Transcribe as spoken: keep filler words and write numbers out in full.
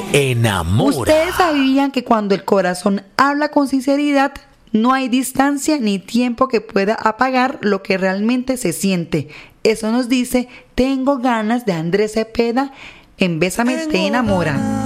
enamora. ¿Ustedes sabían que cuando el corazón habla con sinceridad, no hay distancia ni tiempo que pueda apagar lo que realmente se siente? Eso nos dice Tengo ganas de Andrés Cepeda en Bésame te enamora.